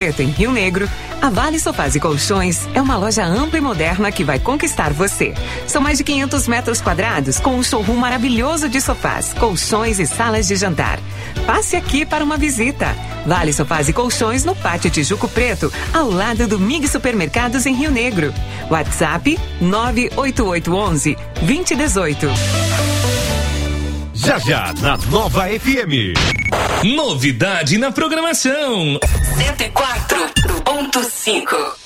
em Rio Negro, a Vale Sofás e Colchões é uma loja ampla e moderna que vai conquistar você. São mais de 500 metros quadrados com um showroom maravilhoso de sofás, colchões e salas de jantar. Passe aqui para uma visita. Vale Sofás e Colchões no Pátio Tijuco Preto, ao lado do MIG Supermercados em Rio Negro. WhatsApp 98811-2018. Já já na Nova FM. Novidade na programação. 104.5.